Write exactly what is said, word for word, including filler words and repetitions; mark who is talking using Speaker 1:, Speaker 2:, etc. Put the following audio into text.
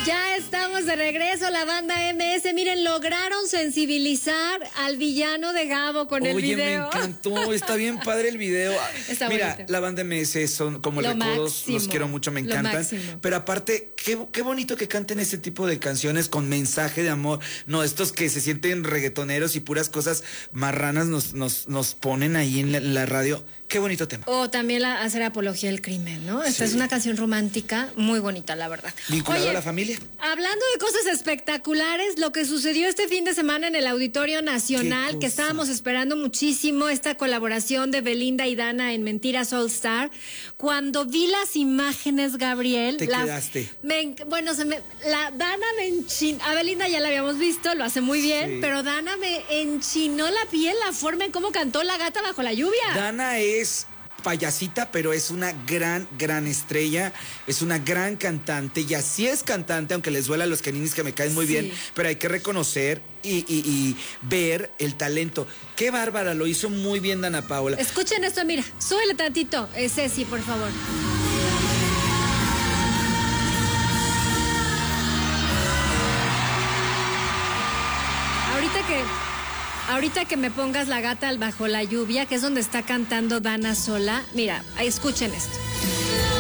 Speaker 1: Ya estamos de regreso, la banda M S. Miren, lograron sensibilizar al villano de Gabo con el
Speaker 2: Oye,
Speaker 1: video.
Speaker 2: me encantó, está bien padre el video.
Speaker 1: Está
Speaker 2: Mira,
Speaker 1: bonito.
Speaker 2: la banda M S son como el
Speaker 1: Lo
Speaker 2: recodos,
Speaker 1: máximo,
Speaker 2: los quiero mucho, me
Speaker 1: lo
Speaker 2: encantan.
Speaker 1: máximo.
Speaker 2: Pero aparte, qué, qué bonito que canten este tipo de canciones con mensaje de amor. No, estos que se sienten reggaetoneros y puras cosas marranas nos, nos, nos ponen ahí en la, la radio. Qué bonito tema.
Speaker 1: O también la, hacer apología al crimen, ¿no? Esta
Speaker 2: Sí.
Speaker 1: es una canción romántica muy bonita, la verdad.
Speaker 2: Vinculado
Speaker 1: Oye,
Speaker 2: a la familia.
Speaker 1: Hablando de cosas espectaculares, lo que sucedió este fin de semana en el Auditorio Nacional,
Speaker 2: ¿Qué
Speaker 1: que
Speaker 2: cosa?
Speaker 1: estábamos esperando muchísimo, esta colaboración de Belinda y Dana en Mentiras All Star. Cuando vi las imágenes, Gabriel...
Speaker 2: Te
Speaker 1: la-
Speaker 2: quedaste.
Speaker 1: me enc- bueno, se me, la Dana me enchinó. A Belinda ya la habíamos visto, lo hace muy bien,
Speaker 2: Sí.
Speaker 1: pero Dana me enchinó la piel, la forma en cómo cantó La Gata Bajo la Lluvia.
Speaker 2: Dana es payasita, pero es una gran, gran estrella, es una gran cantante, y así es cantante, aunque les duela a los caninis que me caen muy
Speaker 1: Sí.
Speaker 2: bien, pero hay que reconocer y, y- y ver el talento. Qué bárbara, lo hizo muy bien Dana Paola.
Speaker 1: Escuchen esto, mira, súbele tantito, eh, Ceci, por favor. Ahorita que, ahorita que me pongas La Gata bajo la lluvia, que es donde está cantando Dana sola, mira, ahí escuchen esto.